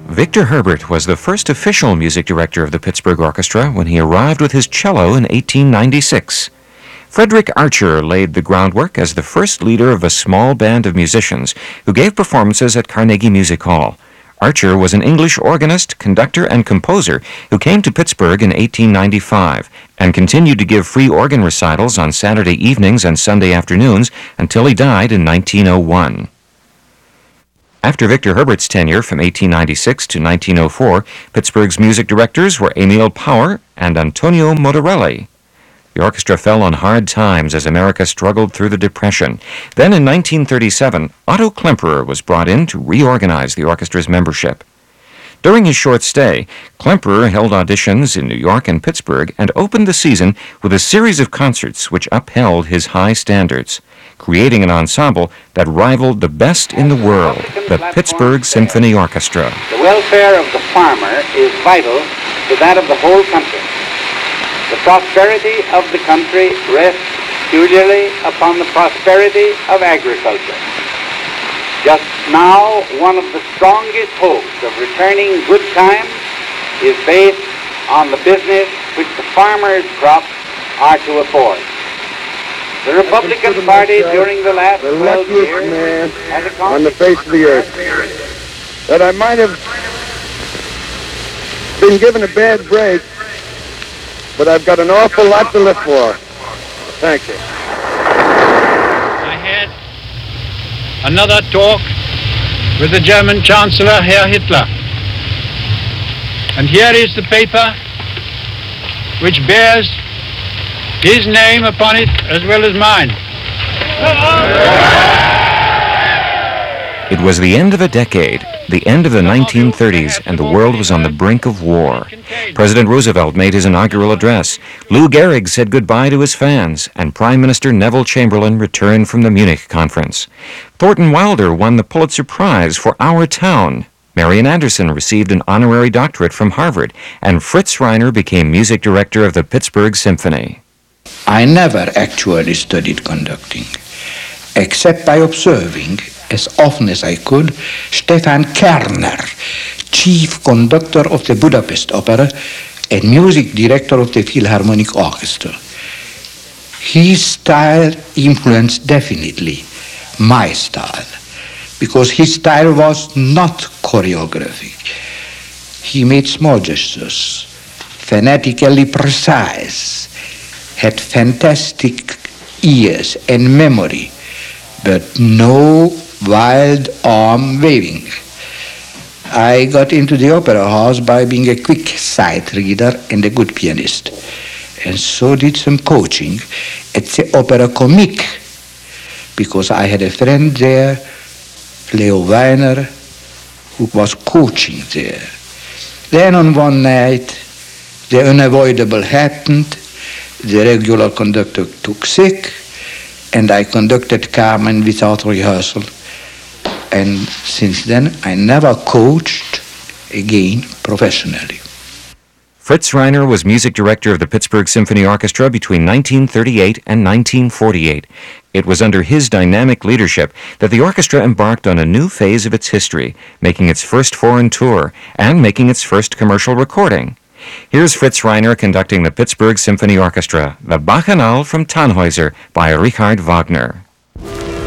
Victor Herbert was the first official music director of the Pittsburgh Orchestra when he arrived with his cello in 1896. Frederick Archer laid the groundwork as the first leader of a small band of musicians who gave performances at Carnegie Music Hall. Archer was an English organist, conductor, and composer who came to Pittsburgh in 1895 and continued to give free organ recitals on Saturday evenings and Sunday afternoons until he died in 1901. After Victor Herbert's tenure from 1896 to 1904, Pittsburgh's music directors were Emil Power and Antonio Motorelli. The orchestra fell on hard times as America struggled through the Depression. Then in 1937, Otto Klemperer was brought in to reorganize the orchestra's membership. During his short stay, Klemperer held auditions in New York and Pittsburgh and opened the season with a series of concerts which upheld his high standards, creating an ensemble that rivaled the best in the world, the Pittsburgh Symphony Orchestra. The welfare of the farmer is vital to that of the whole country. The prosperity of the country rests peculiarly upon the prosperity of agriculture. Just now, one of the strongest hopes of returning good times is based on the business which the farmers' crops are to afford. The Republican Party during the last 12 years has accomplished on the face of the earth that I might have been given a bad break, but I've got an awful lot to live for. Thank you. I had another talk with the German Chancellor, Herr Hitler. And here is the paper which bears his name upon it as well as mine. It was the end of a decade, the end of the 1930s, and the world was on the brink of war. President Roosevelt made his inaugural address. Lou Gehrig said goodbye to his fans, and Prime Minister Neville Chamberlain returned from the Munich conference. Thornton Wilder won the Pulitzer Prize for Our Town. Marian Anderson received an honorary doctorate from Harvard, and Fritz Reiner became music director of the Pittsburgh Symphony. I never actually studied conducting, except by observing, as often as I could, Stefan Kerner, chief conductor of the Budapest Opera and music director of the Philharmonic Orchestra. His style influenced definitely my style, because his style was not choreographic. He made small gestures, fanatically precise, had fantastic ears and memory, but no wild arm waving. I got into the opera house by being a quick sight reader and a good pianist, and so did some coaching at the Opera Comique, because I had a friend there, Leo Weiner, who was coaching there. Then on one night, the unavoidable happened. The regular conductor took sick, and I conducted Carmen without rehearsal. And since then, I never coached again professionally. Fritz Reiner was music director of the Pittsburgh Symphony Orchestra between 1938 and 1948. It was under his dynamic leadership that the orchestra embarked on a new phase of its history, making its first foreign tour and making its first commercial recording. Here's Fritz Reiner conducting the Pittsburgh Symphony Orchestra, the Bacchanal from Tannhäuser by Richard Wagner.